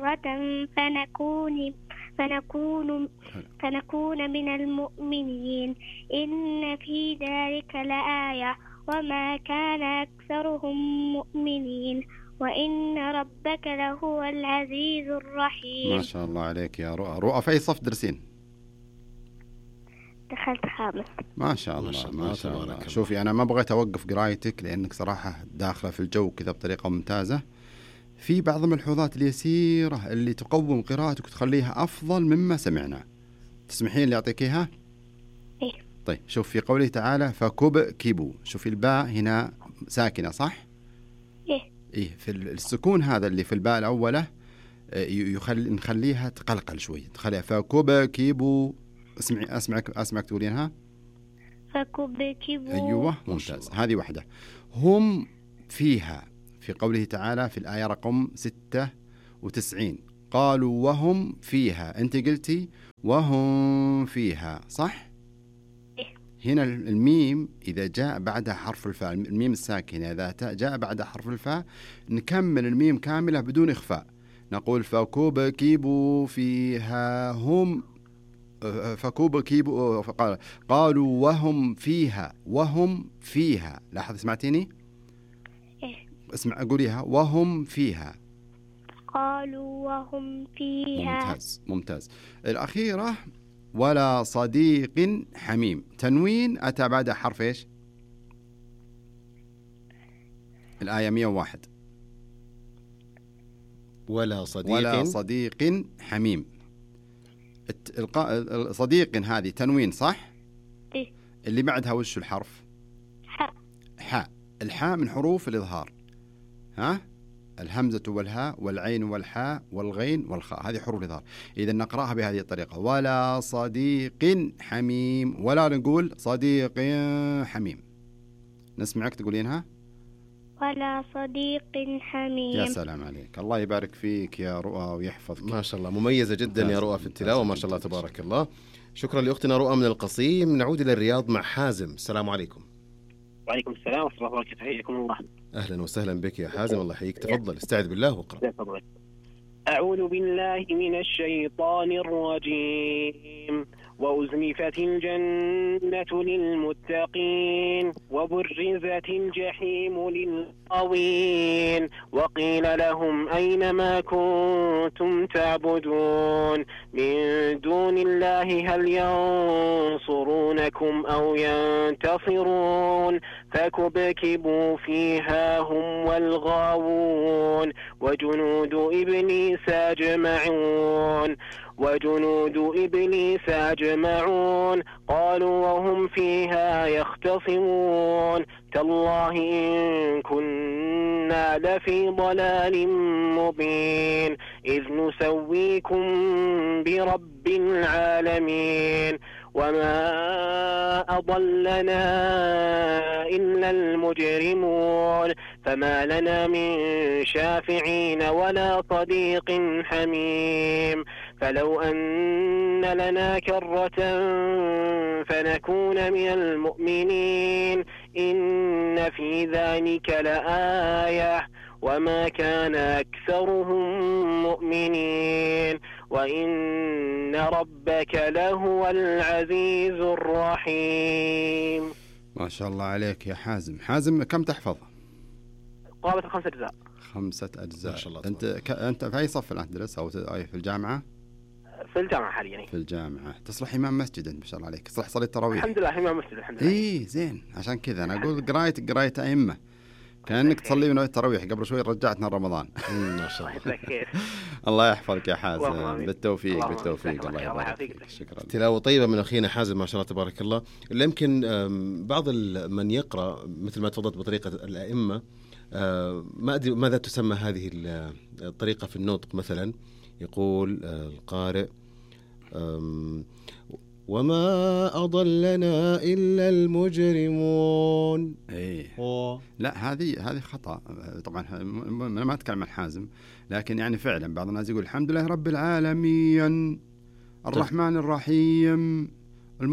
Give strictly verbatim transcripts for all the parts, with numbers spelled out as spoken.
مرة فنكون فنكون فنكون من المؤمنين إن في ذلك لآية وما كان أكثرهم مؤمنين وإن ربك لهو العزيز الرحيم. ما شاء الله عليك يا رؤى. رؤى في أي صف درسين؟ دخلت خامس. ما شاء الله ما شاء ما الله شاء الله. تبارك الله. شوفي أنا ما بغيت أوقف قرايتك لأنك صراحة داخلة في الجو كذا بطريقة ممتازة. في بعض الملحوظات اليسيرة اللي تقوم قراءتك وتخليها أفضل مما سمعنا، تسمحين لي أعطيك إياها؟ إيه. طيب شوف في قوله تعالى فكبكبوا، شوفي الباء هنا ساكنة صح؟ إيه. إيه في السكون هذا اللي في الباء الأولى يخلي نخليها تقلقل شوي، تخليها فكبكبوا. اسمعي أسمعك أسمعك تقولينها فكبكبوا. أيوة ممتاز. هذه واحدة. هم فيها في قوله تعالى في الآية رقم ستة وتسعين قالوا وهم فيها، أنت قلتي وهم فيها صح؟ إيه. هنا الميم إذا جاء بعدها حرف الفاء، الميم الساكنة إذا جاء بعدها حرف الفاء نكمل الميم كاملة بدون إخفاء، نقول فكبكبوا فيها هم فكبكبوا قالوا وهم فيها وهم فيها. لاحظ سمعتيني؟ إيه. اسمع قوليها وهم فيها. قالوا وهم فيها. ممتاز ممتاز. الأخيرة ولا صديق حميم، تنوين أتى بعد حرف إيش؟ الآية مئة وواحد. ولا صديق ولا صديق حميم. صديق هذه تنوين صح؟ إيه. اللي بعدها وش الحرف؟ حاء. حاء. الحاء من حروف الإظهار، ها؟ الهمزة والهاء والعين والحاء والغين والخاء، هذه حروف الإظهار. إذا نقرأها بهذه الطريقة ولا صديق حميم، ولا نقول صديق حميم. نسمعك تقولينها ولا صديق حميم. يا سلام عليك، الله يبارك فيك يا رؤى ويحفظك. ما شاء الله مميزة جدا يا رؤى في التلاوة ما شاء الله تبارك الله. شكرا لأختنا رؤى من القصيم. نعود إلى الرياض مع حازم. السلام عليكم. وعليكم السلام ورحمة الله وبركاته. حياكم الله. أهلا وسهلا بك يا حازم، الله يحييك. تفضل استعذ بالله واقرأ. أعوذ بالله من الشيطان الرجيم. وأزلفت الجنة للمتقين وبرزت الجحيم للغاوين وقيل لهم أين ما كنتم تعبدون من دون الله هل ينصرونكم أو ينتصرون فكبكبوا فيها هم والغاوون وجنود إبليس أجمعون وجنود إبليس أجمعون قالوا وهم فيها يختصمون تالله إن كنا لفي ضلال مبين إذ نسويكم برب العالمين وما أضلنا إلا المجرمون فما لنا من شافعين ولا صديق حميم فلو أن لنا كرة فنكون من المؤمنين إن في ذلك لآية وما كان أكثرهم مؤمنين وإن ربك لهو العزيز الرحيم. ما شاء الله عليك يا حازم. حازم كم تحفظ؟ قرابة خمسة أجزاء. خمسة أجزاء. ما شاء الله. أنت ك... أنت في أي صف الآن تدرس أو في الجامعة؟ في الجامعة حاليا. في الجامعة. تصلح إمام مسجد أنت ما شاء الله عليك. تصلح صلي التراويح. الحمد لله إمام مسجد الحمد لله. إيه زين، عشان كذا أنا أقول قرايتك قراية أئمة. كأنك تصلي من التراويح قبل شوي رجعتنا رمضان. ما شاء الله. الله يحفظك يا حازم. بالتوفيق بالتوفيق. الله يبارك فيك. شكرا. تلاوة طيبة من أخينا حازم ما شاء الله تبارك الله. اللي يمكن بعض من يقرأ مثل ما تفضلت بطريقة الأئمة ما أدري ماذا تسمى هذه الطريقة في النطق. مثلا يقول القارئ وما أضلنا إلا المجرمون. إيه. لا هذه هذه خطأ طبعا. أنا ما أتكلم عن حازم، لكن يعني فعلا بعض الناس يقول الحمد لله رب العالمين الرحمن الرحيم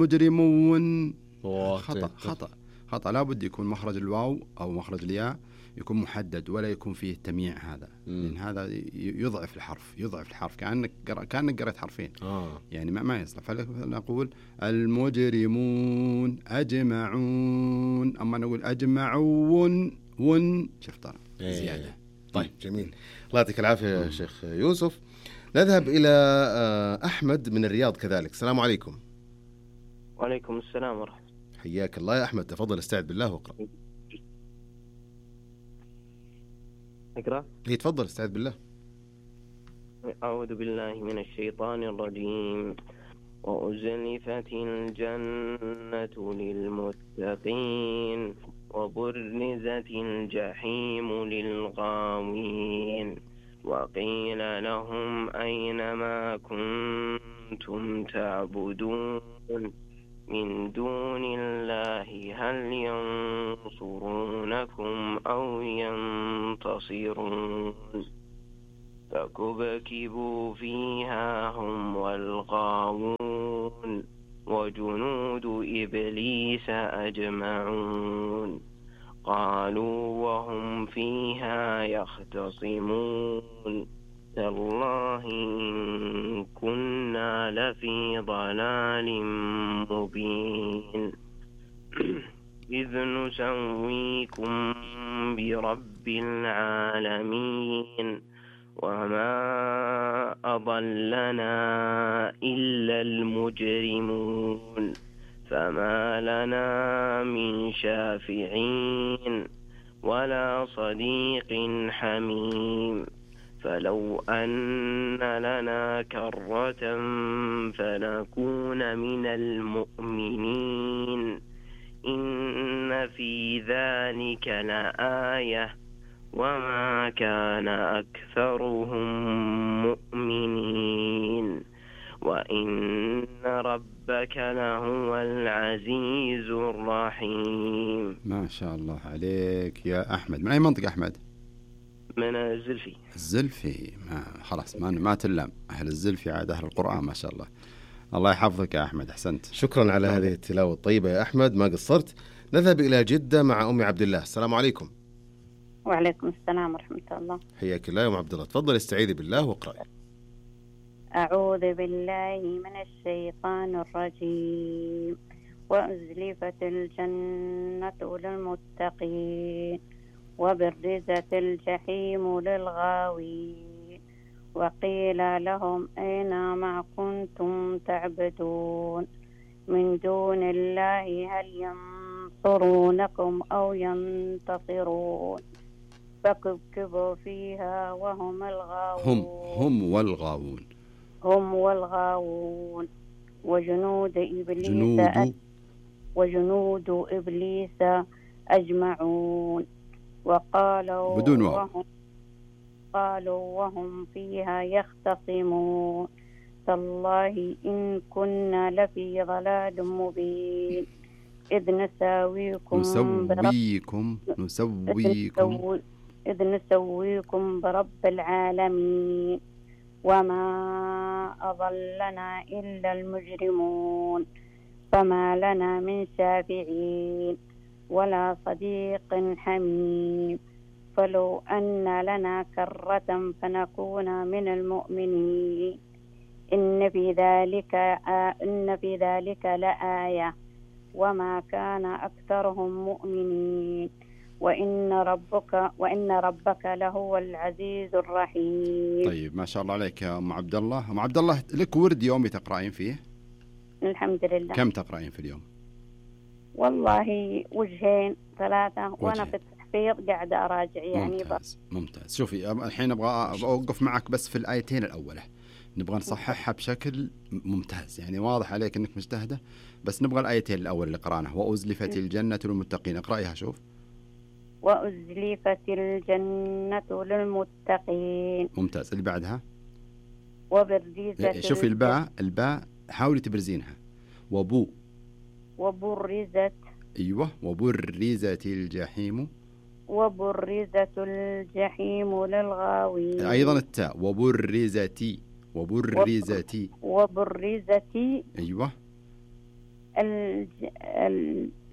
المجرمون. خطأ خطأ خطأ. لا بد يكون مخرج الواو أو مخرج الياء يكون محدد ولا يكون فيه تمييع هذا، لأن هذا يضعف الحرف، يضعف الحرف كأنك قر... كأنك قرأت حرفين آه. يعني ما ما يصلح. فنقول المجرمون أجمعون، أما نقول أجمعون ون، شوف ترى زيادة. طيب جميل، الله يعطيك العافية يا شيخ يوسف. نذهب إلى أحمد من الرياض كذلك. السلام عليكم. وعليكم السلام ورحمة الله. حياك الله يا أحمد، تفضل استعد بالله واقرأ. اقرأ. هي تفضل استعد بالله. أعوذ بالله من الشيطان الرجيم. وأزلفت الجنة للمتقين وبرزت الجحيم للغاوين وقيل لهم أين ما كنتم تعبدون من دون الله هل ينصرونكم أو ينتصرون فكبكبوا فيها هم والغاوون وجنود إبليس أجمعون قالوا وهم فيها يختصمون تالله إن كنا لفي ضلال مبين إذ نسويكم برب العالمين وما أضلنا إلا المجرمون فما لنا من شافعين ولا صديق حميم فلو أن لنا كرة فنكون من المؤمنين إن في ذلك لآية وما كان أكثرهم مؤمنين وإن ربك لهو العزيز الرحيم. ما شاء الله عليك يا أحمد. من أي منطقة أحمد؟ من الزلفي. الزلفي، ما خلاص ما ما تلام، أهل الزلفي عاد أهل القرآن ما شاء الله. الله يحفظك يا أحمد، أحسنت. شكرا على هذه التلاوة الطيبة يا أحمد، ما قصرت. نذهب إلى جدة مع أم عبد الله. السلام عليكم. وعليكم السلام ورحمة الله. حياك الله يا أم عبد الله، تفضل استعيذي بالله واقرأي. أعوذ بالله من الشيطان الرجيم. وأزلفت الجنة للمتقين وبرزت الجحيم للغاوين وقيل لهم أين ما كنتم تعبدون من دون الله هل ينصرونكم أو ينتصرون فكبكبوا فيها وهم الغاوون هم هم والغاوون هم والغاوون وجنود إبليس جنود وجنود إبليس أجمعون وقالوا بدون واو. وهم قالوا وهم فيها يختصمون تالله إن كنا لفي ضلال مبين إذ نساويكم نسويكم نسويكم إذ نسويكم برب العالمين وما أضلنا إلا المجرمون فما لنا من شافعين ولا صديق حميم فلو أن لنا كرة فنكون من المؤمنين إن في ذلك إن في ذلك لآية وما كان أكثرهم مؤمنين وإن ربك وإن ربك لهو العزيز الرحيم. طيب ما شاء الله عليك يا أم عبد الله. أم عبد الله لك ورد يومي تقرأين فيه؟ الحمد لله. كم تقرأين في اليوم؟ والله وجهين ثلاثة وجهين. وأنا في التحفيظ قاعدة أراجع يعني. ممتاز ممتاز. شوفي الحين أبغى أوقف معك بس في الآيتين الأولى، نبغى نصححها بشكل ممتاز، يعني واضح عليك أنك مجتهدة، بس نبغى الآيتين الأول اللي قرأناها. وأزلفت الجنة للمتقين، اقرأيها. شوف. وأزلفت الجنة للمتقين. ممتاز. اللي بعدها وبرزت. شوفي الباء، الباء حاولي تبرزينها. وبو. وبرزت. أيوة. وبرزت الجحيم. وبرزت الجحيم للغاوين. أيضا التاء. وبرزتي. وبرزتي. وبرزتي. أيوة. الج... ال...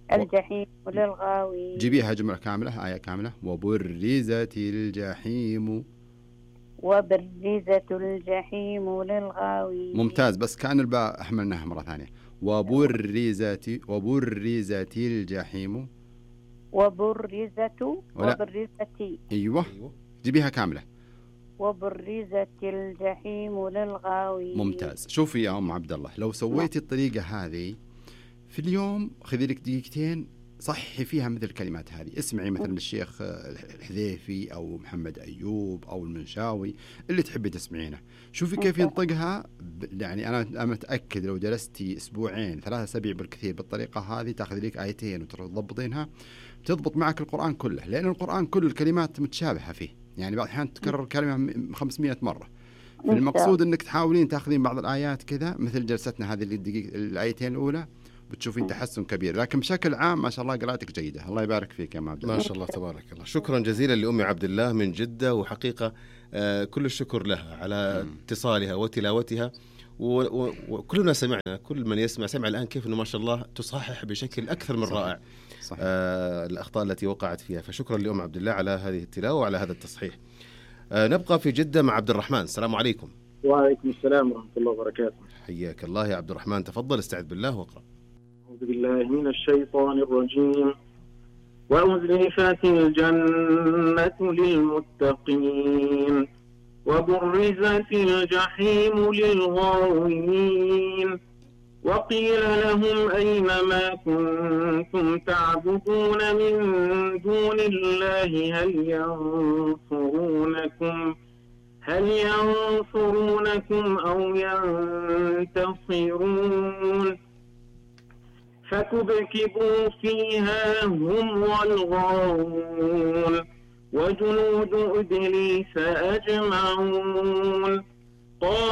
الجحيم للغاوين. جيبيها جملة كاملة، آية كاملة. وبرزت الجحيم. وبرزت الجحيم للغاوين. ممتاز، بس كان الباء أحملناها مرة ثانية. وبرزت وبرزت الجحيم. وبرزت ولا. وبرزت أيوة. أيوة. جيبيها كاملة. وبرزت الجحيم للغاوين. ممتاز. شوفي يا أم عبد الله، لو سويتي الطريقة هذه في اليوم، خذي لك دقيقتين صحي فيها مثل الكلمات هذه. اسمعي مثلا الشيخ الحذيفي أو محمد أيوب أو المنشاوي اللي تحبي تسمعينه، شوفي كيف ينطقها. يعني أنا متأكد لو جلستي أسبوعين ثلاثة أسابيع بالكثير بالطريقة هذه، تأخذ لك آيتين وتضبطينها، تضبط معك القرآن كله، لأن القرآن كل الكلمات متشابهة فيه. يعني بعض الأحيان تكرر كلمة خمسمائة مرة. فالمقصود أنك تحاولين تأخذين بعض الآيات كذا مثل جلستنا هذه اللي الدقيقة الآيتين الأولى، بتشوفين تحسن كبير. لكن بشكل عام ما شاء الله قراءتك جيدة، الله يبارك فيك يا أم عبد الله. ما شاء الله تبارك الله. شكرا جزيلا لأمي عبد الله من جدة، وحقيقة آه كل الشكر لها على اتصالها وتلاوتها. وكلنا سمعنا، كل من يسمع سمع الآن كيف أنه ما شاء الله تصحح بشكل أكثر من رائع آه الأخطاء التي وقعت فيها. فشكرا لأم عبد الله على هذه التلاوة وعلى هذا التصحيح. آه نبقى في جدة مع عبد الرحمن. السلام عليكم. وعليكم السلام ورحمة الله وبركاته. حياك الله يا عبد الرحمن، تفضل استعذ بالله واقرأ. أعوذ بالله من الشيطان الرجيم. وأزلفت الجنة للمتقين وبرزت الجحيم للغاوين وقيل لهم أين ما كنتم تعبدون من دون الله هل ينصرونكم هل ينصرونكم أو ينتصرون فكبكبوا فيها هم والغاوون وجنود إبليس أجمعون.